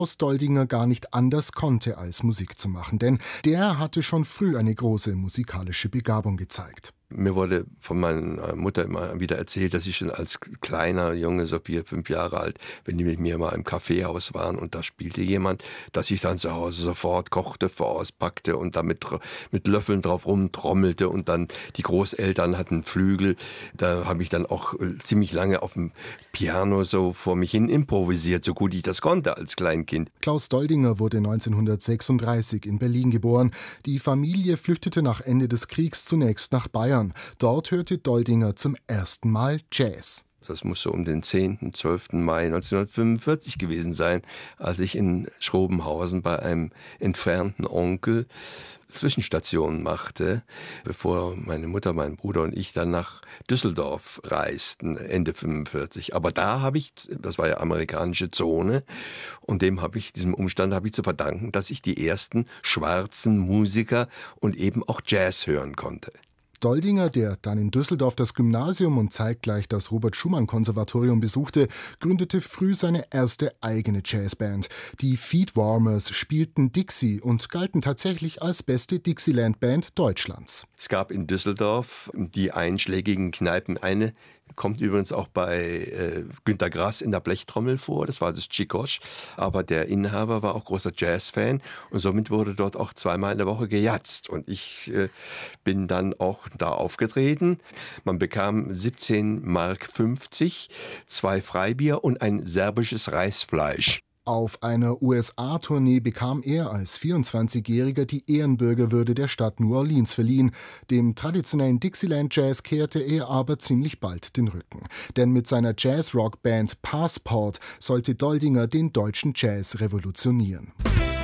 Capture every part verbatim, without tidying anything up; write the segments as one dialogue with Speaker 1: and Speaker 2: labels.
Speaker 1: Klaus Doldinger gar nicht anders konnte, als Musik zu machen, denn der hatte schon früh eine große musikalische Begabung gezeigt.
Speaker 2: Mir wurde von meiner Mutter immer wieder erzählt, dass ich schon als kleiner Junge, so vier, fünf Jahre alt, wenn die mit mir mal im Kaffeehaus waren und da spielte jemand, dass ich dann zu Hause sofort kochte, vorauspackte und damit mit Löffeln drauf rumtrommelte und dann die Großeltern hatten Flügel. Da habe ich dann auch ziemlich lange auf dem Piano so vor mich hin improvisiert, so gut ich das konnte als Kleinkind.
Speaker 1: Klaus Doldinger wurde neunzehnhundertsechsunddreißig in Berlin geboren. Die Familie flüchtete nach Ende des Kriegs zunächst nach Bayern. Dort hörte Doldinger zum ersten Mal Jazz.
Speaker 2: Das muss so um den zehnten, zwölften Mai neunzehnhundertfünfundvierzig gewesen sein, als ich in Schrobenhausen bei einem entfernten Onkel Zwischenstationen machte, bevor meine Mutter, mein Bruder und ich dann nach Düsseldorf reisten, Ende fünfundvierzig. Aber da habe ich, das war ja amerikanische Zone, und dem habe ich, diesem Umstand habe ich zu verdanken, dass ich die ersten schwarzen Musiker und eben auch Jazz hören konnte.
Speaker 1: Doldinger, der dann in Düsseldorf das Gymnasium und zeitgleich das Robert-Schumann-Konservatorium besuchte, gründete früh seine erste eigene Jazzband. Die Feetwarmers spielten Dixie und galten tatsächlich als beste Dixieland-Band Deutschlands.
Speaker 2: Es gab in Düsseldorf die einschlägigen Kneipen. Eine kommt übrigens auch bei äh, Günter Grass in der Blechtrommel vor, das war das Chikosch, aber der Inhaber war auch großer Jazzfan und somit wurde dort auch zweimal in der Woche gejatzt und ich äh, bin dann auch da aufgetreten. Man bekam siebzehn Mark fünfzig, zwei Freibier und ein serbisches Reisfleisch.
Speaker 1: Auf einer U S A-Tournee bekam er als vierundzwanzigjähriger die Ehrenbürgerwürde der Stadt New Orleans verliehen. Dem traditionellen Dixieland-Jazz kehrte er aber ziemlich bald den Rücken. Denn mit seiner Jazz-Rock-Band Passport sollte Doldinger den deutschen Jazz revolutionieren.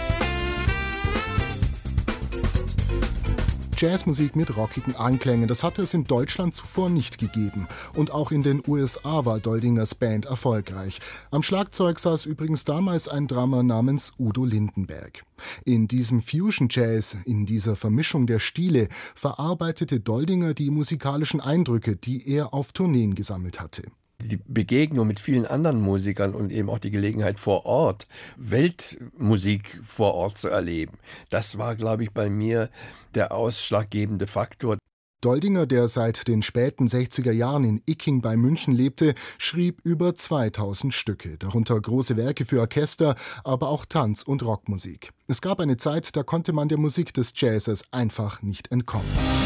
Speaker 1: Jazzmusik mit rockigen Anklängen, das hatte es in Deutschland zuvor nicht gegeben. Und auch in den U S A war Doldingers Band erfolgreich. Am Schlagzeug saß übrigens damals ein Drummer namens Udo Lindenberg. In diesem Fusion Jazz, in dieser Vermischung der Stile, verarbeitete Doldinger die musikalischen Eindrücke, die er auf Tourneen gesammelt hatte.
Speaker 3: Die Begegnung mit vielen anderen Musikern und eben auch die Gelegenheit vor Ort, Weltmusik vor Ort zu erleben, das war, glaube ich, bei mir der ausschlaggebende Faktor.
Speaker 1: Doldinger, der seit den späten sechziger Jahren in Icking bei München lebte, schrieb über zweitausend Stücke, darunter große Werke für Orchester, aber auch Tanz- und Rockmusik. Es gab eine Zeit, da konnte man der Musik des Jazzes einfach nicht entkommen.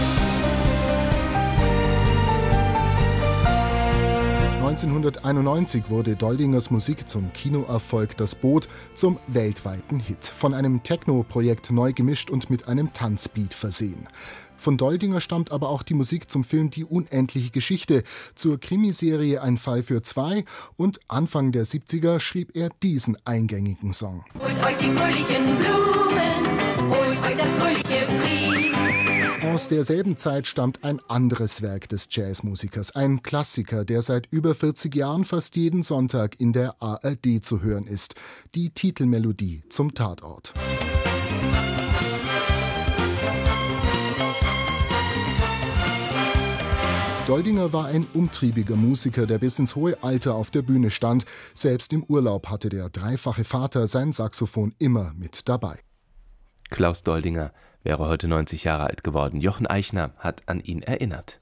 Speaker 1: neunzehnhunderteinundneunzig wurde Doldingers Musik zum Kinoerfolg Das Boot zum weltweiten Hit. Von einem Techno-Projekt neu gemischt und mit einem Tanzbeat versehen. Von Doldinger stammt aber auch die Musik zum Film Die unendliche Geschichte, zur Krimiserie Ein Fall für zwei und Anfang der siebziger schrieb er diesen eingängigen Song.
Speaker 4: Holt euch die fröhlichen Blumen, holt euch das fröhliche Brie.
Speaker 1: Aus derselben Zeit stammt ein anderes Werk des Jazzmusikers, ein Klassiker, der seit über vierzig Jahren fast jeden Sonntag in der A R D zu hören ist. Die Titelmelodie zum Tatort. Doldinger war ein umtriebiger Musiker, der bis ins hohe Alter auf der Bühne stand. Selbst im Urlaub hatte der dreifache Vater sein Saxophon immer mit dabei.
Speaker 5: Klaus Doldinger wäre heute neunzig Jahre alt geworden. Jochen Eichner hat an ihn erinnert.